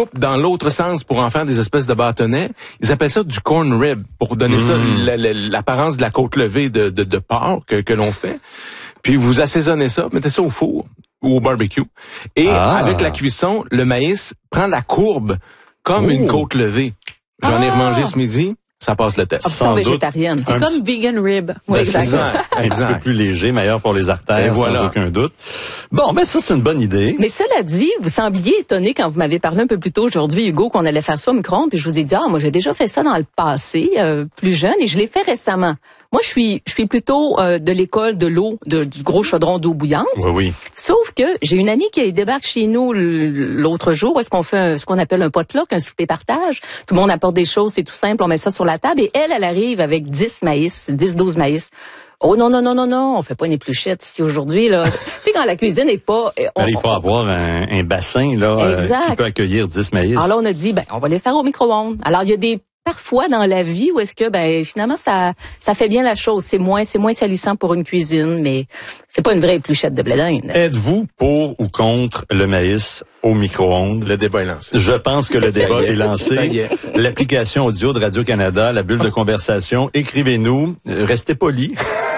coupent dans l'autre sens pour en faire des espèces de bâtonnets. Ils appellent ça du corn rib, pour donner ça l'apparence de la côte levée de porc que l'on fait. Puis vous assaisonnez ça, mettez ça au four ou au barbecue. Et avec la cuisson, le maïs prend la courbe comme une côte levée. J'en ai remangé ce midi. Ça passe le test. Option végétarienne. C'est comme vegan rib. Oui, exactement. Un petit peu plus léger, meilleur pour les artères, sans aucun doute. Bon, ça, c'est une bonne idée. Mais cela dit, vous sembliez étonné quand vous m'avez parlé un peu plus tôt aujourd'hui, Hugo, qu'on allait faire ça au micro-ondes, puis je vous ai dit, moi, j'ai déjà fait ça dans le passé, plus jeune, et je l'ai fait récemment. Moi, je suis plutôt de l'école de l'eau, du gros chaudron d'eau bouillante. Oui. Sauf que j'ai une amie qui débarque chez nous l'autre jour, où est-ce qu'on fait ce qu'on appelle un potluck, un souper partage. Tout le monde apporte des choses, c'est tout simple, on met ça sur la table, et elle arrive avec 12 maïs. Oh non, on fait pas une épluchette ici aujourd'hui, là. Tu sais, quand la cuisine est pas... il faut avoir un bassin, là, qui peut accueillir 10 maïs. Alors là, on a dit, on va les faire au micro-ondes. Alors, il y a des parfois dans la vie où est-ce que finalement ça fait bien la chose, c'est moins salissant pour une cuisine, mais c'est pas une vraie épluchette de blé d'Inde. Êtes-vous pour ou contre le maïs au micro-ondes? Le débat est lancé. Je pense que le débat est lancé. Ça y est. L'application audio de Radio-Canada, la bulle de conversation, écrivez-nous, restez polis.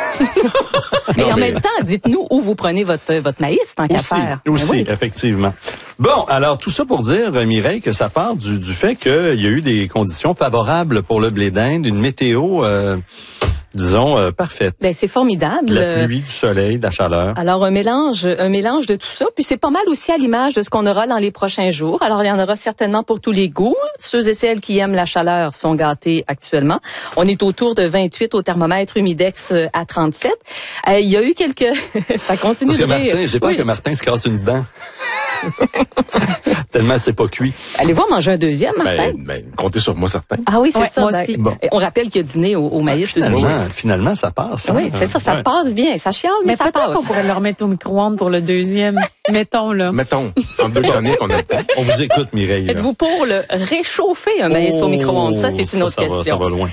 Mais en même temps, dites-nous où vous prenez votre maïs, tant qu'à faire. Aussi, effectivement. Bon, alors tout ça pour dire, Mireille, que ça part du fait qu'il y a eu des conditions favorables pour le blé d'Inde, une météo, disons, parfaite. C'est formidable. La pluie, du soleil, de la chaleur. Alors, un mélange de tout ça. Puis c'est pas mal aussi à l'image de ce qu'on aura dans les prochains jours. Alors, il y en aura certainement pour tous les goûts. Ceux et celles qui aiment la chaleur sont gâtés actuellement. On est autour de 28 au thermomètre, humidex à 37. Il y a eu quelques... ça continue de rire. J'ai peur que Martin se casse une dent. Tellement c'est pas cuit. Allez voir manger un deuxième, Martin. Comptez sur moi, certain. Ah oui, c'est ça. Moi aussi. Bon. On rappelle qu'il y a dîner au maïs aussi. Finalement, ça passe. Oui, c'est ça. Ça passe bien. Ça chiale, mais ça passe. Peut-être qu'on pourrait le remettre au micro-ondes pour le deuxième. Mettons. En 2 chroniques, on a le temps. On vous écoute, Mireille. Êtes-vous pour le réchauffer, un maïs au micro-ondes? Ça, c'est une autre question. Ça va loin.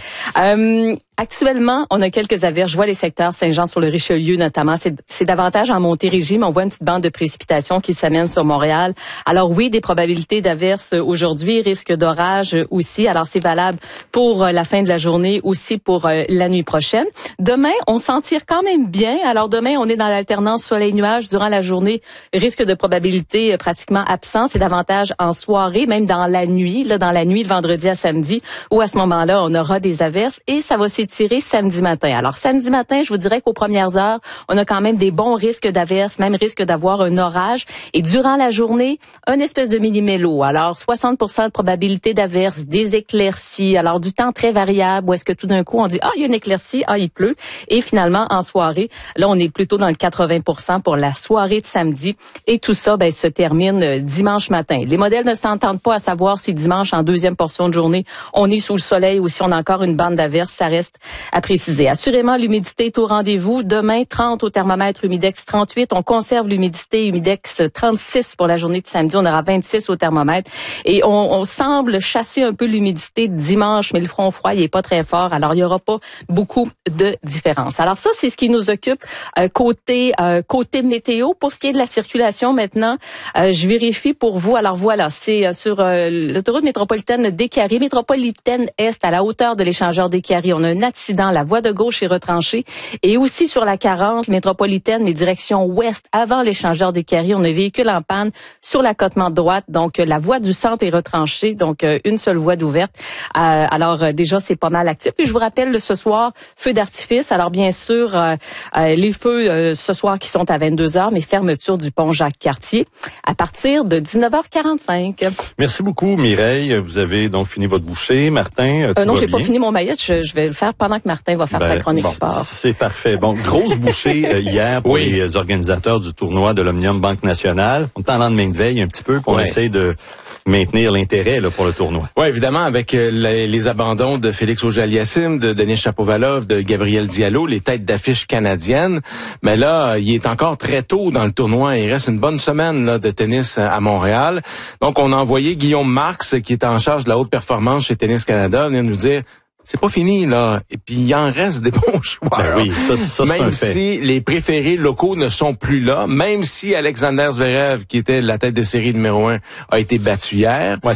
Actuellement, on a quelques averses. Je vois les secteurs Saint-Jean-sur-le-Richelieu notamment. C'est davantage en Montérégie, mais on voit une petite bande de précipitations qui s'amène sur Montréal. Alors oui, des probabilités d'averses aujourd'hui, risque d'orage aussi. Alors c'est valable pour la fin de la journée, aussi pour la nuit prochaine. Demain, on s'en tire quand même bien. Alors demain, on est dans l'alternance soleil-nuage durant la journée. Risque de probabilité pratiquement absent. C'est davantage en soirée, même dans la nuit, de vendredi à samedi, où à ce moment-là, on aura des averses et ça va s'étirer samedi matin. Alors samedi matin, je vous dirais qu'aux premières heures, on a quand même des bons risques d'averses, même risque d'avoir un orage. Et durant la journée, une espèce de mini-mélo. Alors 60% de probabilité d'averses, des éclaircies. Alors du temps très variable où est-ce que tout d'un coup on dit il y a une éclaircie, il pleut. Et finalement en soirée, là on est plutôt dans le 80% pour la soirée de samedi. Et tout ça se termine dimanche matin. Les modèles ne s'entendent pas à savoir si dimanche en deuxième portion de journée on est sous le soleil ou si on a encore une bande d'averses. Ça reste à préciser. Assurément, l'humidité est au rendez-vous. Demain, 30 au thermomètre, humidex 38. On conserve l'humidité, humidex 36 pour la journée de samedi. On aura 26 au thermomètre. Et on semble chasser un peu l'humidité dimanche, mais le front froid, il est pas très fort. Alors, il y aura pas beaucoup de différence. Alors ça, c'est ce qui nous occupe côté météo. Pour ce qui est de la circulation maintenant, je vérifie pour vous. Alors voilà, c'est sur l'autoroute métropolitaine d'Écarie, métropolitaine Est, à la hauteur de l'échangeur d'Écarie. On a un accident, la voie de gauche est retranchée. Et aussi sur la 40 métropolitaine, mais direction ouest, avant l'échangeur d'Écarie, on a un véhicule en panne sur l'accotement de droite. Donc, la voie du centre est retranchée. Donc, une seule voie d'ouverte. Alors, déjà, c'est pas mal actif. Puis, je vous rappelle, ce soir, feu d'artifice. Alors, bien sûr, les feux ce soir qui sont à 22h, mais fermeture du pont Jacques-Cartier à partir de 19h45. Merci beaucoup, Mireille. Vous avez donc fini votre bouchée. Martin, non, j'ai pas fini mon maillot. Je vais le faire pendant que Martin va faire sa chronique sport. C'est parfait. Bon, grosse bouchée hier pour les organisateurs du tournoi de l'Omnium Banque Nationale. On est en lendemain de veille un petit peu pour essayer de maintenir l'intérêt pour le tournoi. Oui, évidemment, avec les abandons de Félix Auger-Aliassime, de Denis Shapovalov, de Gabriel Diallo, les têtes d'affiche canadiennes. Mais là, il est encore très tôt dans le tournoi. Il reste une bonne semaine de tennis à Montréal. Donc, on a envoyé Guillaume Marx, qui est en charge de la haute performance chez Tennis Canada, venir nous dire... C'est pas fini, là. Et puis, il en reste des bons joueurs. Oui, ça c'est un fait. Même si les préférés locaux ne sont plus là, même si Alexander Zverev, qui était la tête de série numéro 1, a été battu hier.